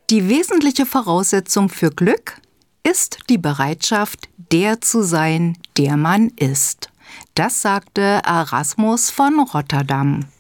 Die wesentliche Voraussetzung für Glück ist die Bereitschaft, der zu sein, der man ist. Das sagte Erasmus von Rotterdam.